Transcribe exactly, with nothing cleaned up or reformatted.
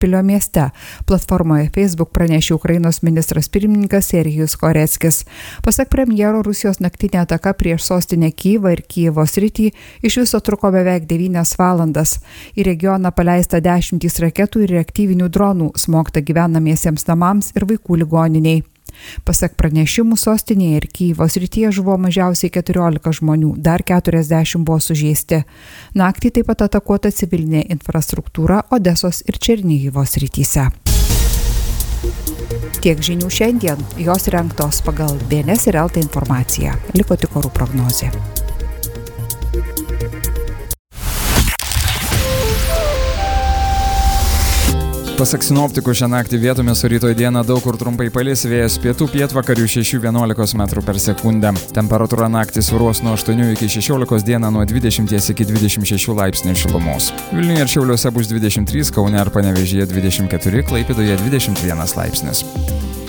Pilio mieste. Platformoje Facebook pranešė Ukrainos ministras pirmininkas Serhijus Koreckis. Pasak premjero, Rusijos naktinė ataka prieš sostinę Kyjivą ir Kyjivo sritį iš viso truko beveik devynias valandas. Į regioną paleista dešimtys raketų ir reaktyvinių dronų, smogta gyvenamiesiems namams ir vaikų ligoniniai. Pasak pranešimų, sostinėje ir Kyjivo srityje žuvo mažiausiai keturiolika žmonių, dar keturiasdešimt buvo sužeisti. Naktį taip pat atakuota civilinė infrastruktūra Odesos ir Černihivo srityse. Tiek žinių šiandien, jos rengtos pagal B N S ir L T informaciją. Liko tik orų prognozė. Pasak sinoptikų, šią naktį vietomis, o rytoj dieną daug kur trumpai palis, vėjas pietų pietvakarių šeši vienuolika metrų per sekundę. Temperatūra naktį svyruos nuo aštuonių iki šešiolikos, dieną nuo dvidešimt iki dvidešimt šešių laipsnių šilumos. Vilniuje ir Šiauliuose bus dvidešimt trys, Kaune ir Panevėžyje dvidešimt keturi, Klaipėdoje dvidešimt vienas laipsnis.